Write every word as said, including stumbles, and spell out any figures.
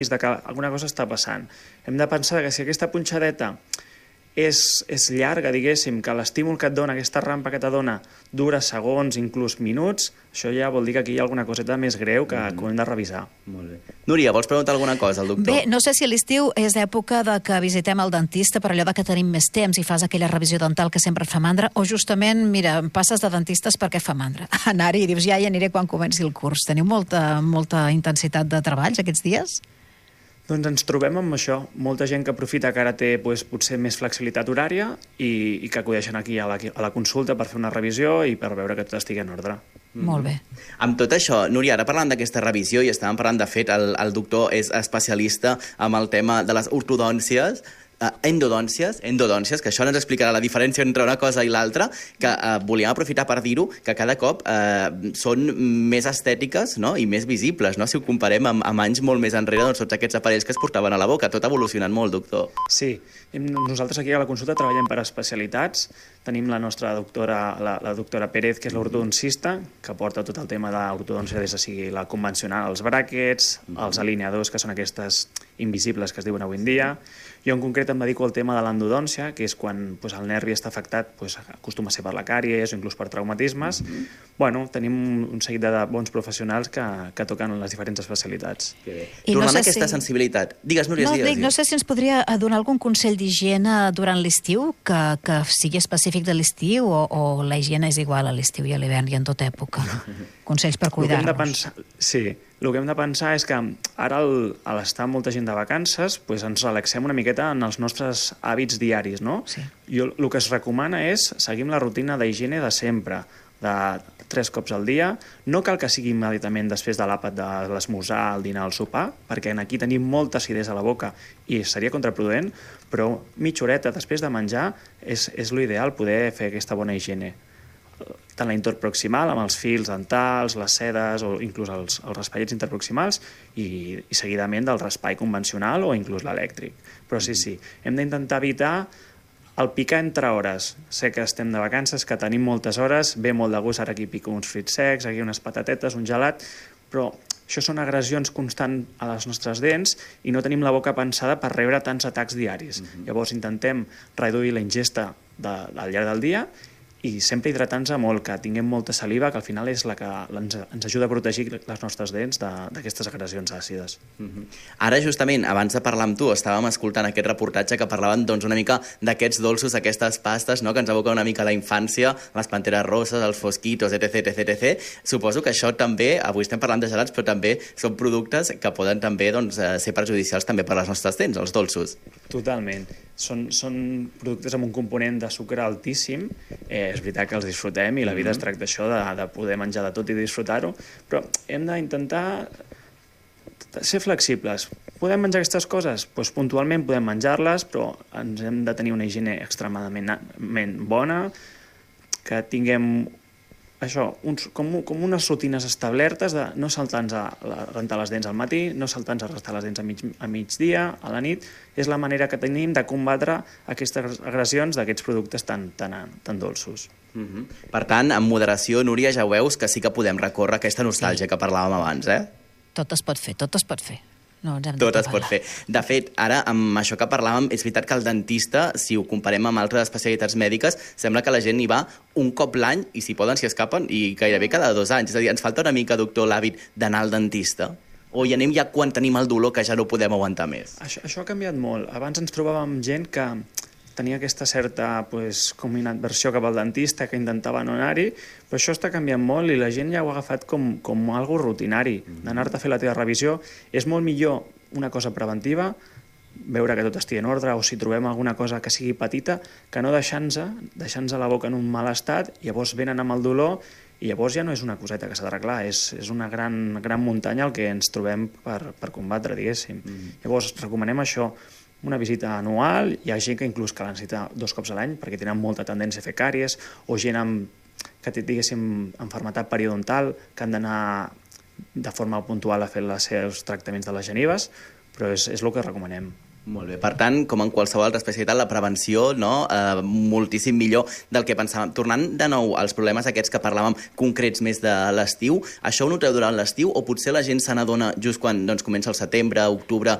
de que alguna cosa està passant. Hem de pensar que si aquesta punxadeta és, és llarga, diguéssim, que l'estímul que et dona, aquesta rampa que te dona, dura segons, inclús minuts, això ja vol dir que aquí hi ha alguna coseta més greu que, mm. que ho hem de revisar. Molt bé. Núria, vols preguntar alguna cosa al doctor? Bé, no sé si a l'estiu és època de que visitem el dentista per allò de que tenim més temps i fas aquella revisió dental que sempre et fa mandra, o justament, mira, passes de dentistes perquè fa mandra. Anar-hi i dius, ja hi aniré quan comenci el curs. Teniu molta, molta intensitat de treballs aquests dies? Doncs ens trobem amb això, molta gent que aprofita que ara té doncs, potser més flexibilitat horària i, i que acudeixen aquí a la, a la consulta per fer una revisió i per veure que tot estigui en ordre. Mm. Molt bé. Amb tot això, Núria, ara parlant d'aquesta revisió, i estàvem parlant, de fet, el, el doctor és especialista amb el tema de les ortodòncies, Uh, endodòncies, endodòncies, que això ens explicarà la diferència entre una cosa i l'altra, que uh, volíem aprofitar per dir-ho, que cada cop uh, són més estètiques, no?, i més visibles, no?, si ho comparem amb, amb anys molt més enrere, doncs tots aquests aparells que es portaven a la boca. Tot ha evolucionat molt, doctor. Sí, nosaltres aquí a la consulta treballem per especialitats. Tenim la nostra doctora, la, la doctora Pérez, que és l'ortodoncista, que porta tot el tema d'ortodòncia des de sigui la convencional, els bràquets, els alineadors, que són aquestes invisibles que es diuen avui en dia. Jo en concret em dedico al tema de l'endodòncia, que és quan pues, el nervi està afectat, pues, acostuma a ser per la càries o inclús per traumatismes. Mm-hmm. Bueno, tenim un seguit de bons professionals que, que toquen les diferents especialitats. I Tornant no sé a aquesta si... sensibilitat. Digues, Núria, no, digues, dic, no sé si ens podria donar algun consell d'higiene durant l'estiu, que, que sigui específic de l'estiu, o, o la higiene és igual a l'estiu i a l'hivern i en tota època. Consells per cuidar-nos. Pensar... Sí, el que hem de pensar és que ara, el, a l'estar molta gent de vacances, pues ens relaxem una miqueta en els nostres hàbits diaris, no? Sí. Jo, el que es recomana és seguir la rutina d'higiene de sempre, de tres cops al dia. No cal que sigui immediatament després de l'àpat de l'esmorzar, el dinar, el sopar, perquè aquí tenim molta acidesa a la boca i seria contraproduent, però mitja horeta després de menjar és, és l'ideal poder fer aquesta bona higiene. Tant la interproximal, amb els fils dentals, les sedes o inclús els, els raspallets interproximals i, i seguidament del raspall convencional o inclús l'elèctric. Però sí, sí, hem d'intentar evitar el picar entre hores. Sé que estem de vacances, que tenim moltes hores, ve molt de gust, ara aquí pico uns fruits secs, aquí unes patatetes, un gelat, però això són agressions constants a les nostres dents i no tenim la boca pensada per rebre tants atacs diaris. Mm-hmm. Llavors intentem reduir la ingesta de, al llarg del dia i sempre hidratar-nos molt, que tinguem molta saliva, que al final és la que ens, ens ajuda a protegir les nostres dents d'aquestes agressions àcides. Mm-hmm. Ara, justament, abans de parlar amb tu, estàvem escoltant aquest reportatge que parlaven doncs, una mica d'aquests dolços, aquestes pastes, no?, que ens evoquen una mica la infància, les panteres roses, els fosquitos, etc, etc, etc. Suposo que això també, avui estem parlant de gelats, però també són productes que poden també doncs, ser perjudicials també per les nostres dents, els dolços. Totalment. Són, són productes amb un component de sucre altíssim. Eh, és veritat que els disfrutem i la vida mm-hmm. es tracta d'això, de, de poder menjar de tot i disfrutar-ho, però hem d'intentar ser flexibles. Podem menjar aquestes coses? Doncs puntualment podem menjar-les, però ens hem de tenir una higiene extremadament bona, que tinguem això, uns, com, com unes rutines establertes de no saltar-nos a, a rentar les dents al matí, no saltar-nos a rentar les dents a, mig, a migdia, a la nit. És la manera que tenim de combatre aquestes agressions d'aquests productes tan, tan, tan dolços. Mm-hmm. Per tant, amb moderació, Núria, ja ho veus que sí que podem recórrer aquesta nostàlgia sí. que parlàvem abans, eh? Tot es pot fer, tot es pot fer. No, tot es pot fer. De fet, ara, amb això que parlàvem, és veritat que el dentista, si ho comparem amb altres especialitats mèdiques, sembla que la gent hi va un cop l'any i si poden, si escapen, i gairebé cada dos anys. És a dir, ens falta una mica, doctor, l'hàbit d'anar al dentista? O hi anem ja quan tenim el dolor que ja no podem aguantar més? Això, això ha canviat molt. Abans ens trobàvem gent que tenia aquesta certa pues, com inadversió cap al dentista, que intentava no anar-hi, però això està canviant molt i la gent ja ho ha agafat com, com algo rutinari, d'anar-te a fer la teva revisió. És molt millor una cosa preventiva, veure que tot estigui en ordre, o si trobem alguna cosa que sigui petita, que no deixar-nos deixar-nos la boca en un mal estat, i llavors venen amb el dolor, i llavors ja no és una coseta que s'ha d'arreglar, és, és una gran, gran muntanya el que ens trobem per, per combatre, diguéssim. Mm. Llavors recomanem això, una visita anual. Hi ha gent que inclús que la necessita dos cops a l'any perquè tenen molta tendència a fer càries, o gent amb, que té, diguéssim, malaltia periodontal, que han d'anar de forma puntual a fer els seus tractaments de les genives, però és, és el que recomanem. Molt bé, per tant, com en qualsevol altra especialitat, la prevenció, no? Eh, moltíssim millor del que pensàvem. Tornant de nou als problemes aquests que parlàvem concrets més de l'estiu, això ho noteu durant l'estiu o potser la gent se n'adona just quan doncs, comença el setembre, octubre,